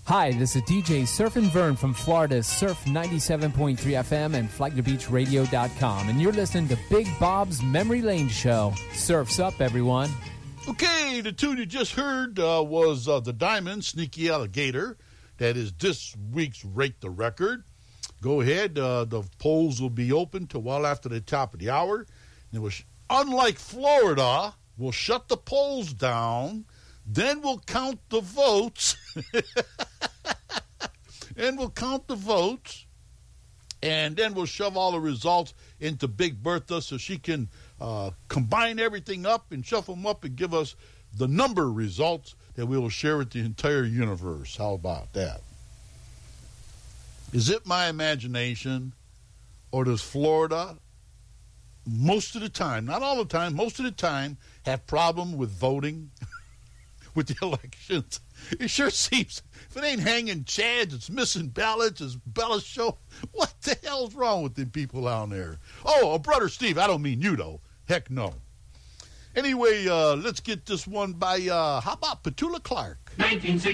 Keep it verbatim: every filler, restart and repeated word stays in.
Hi, this is D J Surfin' Vern from Florida's Surf ninety-seven point three F M and flag the beach radio dot com, and you're listening to Big Bob's Memory Lane Show. Surf's up, everyone. Okay, the tune you just heard uh, was uh, The Diamond, Sneaky Alligator. That is this week's Rate the Record. Go ahead. Uh, the polls will be open till well after the top of the hour. And it was, unlike Florida, we'll shut the polls down. Then we'll count the votes. and we'll count the votes. And then we'll shove all the results into Big Bertha so she can uh, combine everything up and shuffle them up and give us the number results that we will share with the entire universe. How about that? Is it my imagination, or does Florida, most of the time, not all the time, most of the time, have problem with voting, with the elections? It sure seems, if it ain't hanging chads, it's missing ballots, it's ballot show. What the hell's wrong with them people down there? Oh, oh, Brother Steve, I don't mean you, though. Heck no. Anyway, uh, let's get this one by, uh, how about Petula Clark? nineteen sixty